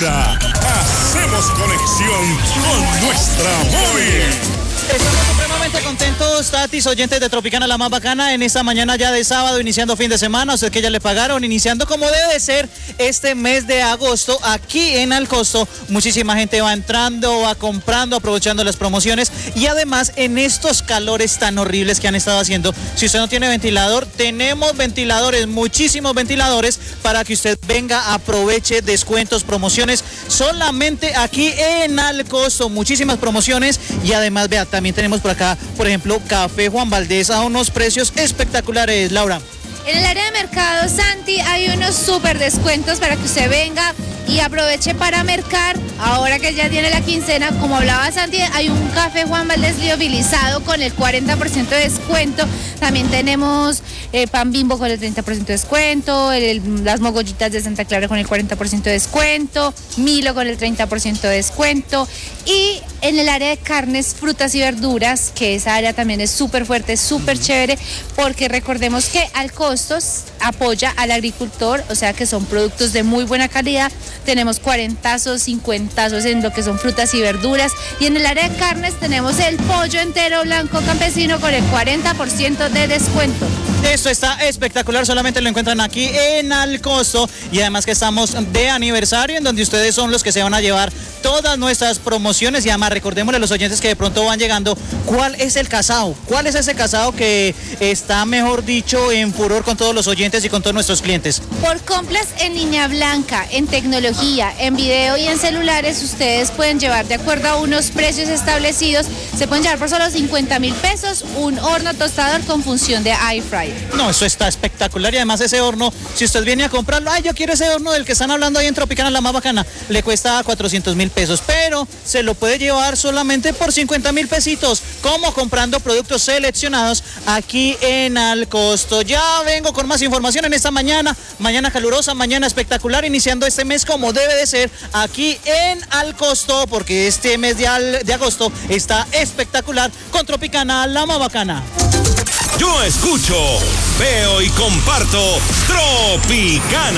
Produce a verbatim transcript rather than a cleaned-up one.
Ahora hacemos conexión con nuestra móvil. Estamos supremamente contentos, Tatis, oyentes de Tropicana la más bacana, en esta mañana ya de sábado, iniciando fin de semana, a usted que ya le pagaron, iniciando como debe ser este mes de agosto, aquí en Alcosto, muchísima gente va entrando, va comprando, aprovechando las promociones, y además en estos calores tan horribles que han estado haciendo, si usted no tiene ventilador, tenemos ventiladores, muchísimos ventiladores, para que usted venga, aproveche descuentos, promociones, solamente aquí en Alcosto, muchísimas promociones, y además, vea, también tenemos por acá, por ejemplo, Café Juan Valdez a unos precios espectaculares, Laura. En el área de mercado, Santi, hay unos súper descuentos para que usted venga y aproveche para mercar. Ahora que ya tiene la quincena, como hablaba Santi, hay un Café Juan Valdez liofilizado con el cuarenta por ciento de descuento. También tenemos eh, pan Bimbo con el treinta por ciento de descuento, el, las mogollitas de Santa Clara con el cuarenta por ciento de descuento, Milo con el treinta por ciento de descuento. Y en el área de carnes, frutas y verduras, que esa área también es súper fuerte, súper chévere, porque recordemos que Alcostos apoya al agricultor, o sea que son productos de muy buena calidad. Tenemos cuarentazos, cincuentazos en lo que son frutas y verduras. Y en el área de carnes tenemos el pollo entero blanco campesino con el cuarenta por ciento de descuento. Esto está espectacular, solamente lo encuentran aquí en Alcosto, y además que estamos de aniversario, en donde ustedes son los que se van a llevar todas nuestras promociones. Y además recordémosle a los oyentes que de pronto van llegando, ¿cuál es el casado? ¿Cuál es ese casado que está, mejor dicho, en furor con todos los oyentes y con todos nuestros clientes? Por compras en línea blanca, en tecnología, en video y en celulares, ustedes pueden llevar, de acuerdo a unos precios establecidos, se pueden llevar por solo cincuenta mil pesos un horno tostador con función de air fry. No, eso está espectacular, y además ese horno, si usted viene a comprarlo, ay, yo quiero ese horno del que están hablando ahí en Tropicana la más bacana, le cuesta cuatrocientos mil pesos, pero se lo puede llevar solamente por cincuenta mil pesitos, como comprando productos seleccionados aquí en Alcosto. Ya vengo con más información en esta mañana, mañana calurosa, mañana espectacular, iniciando este mes como debe de ser aquí en Alcosto, porque este mes de, al, de agosto está espectacular con Tropicana la más bacana. Yo escucho, veo y comparto Tropicana.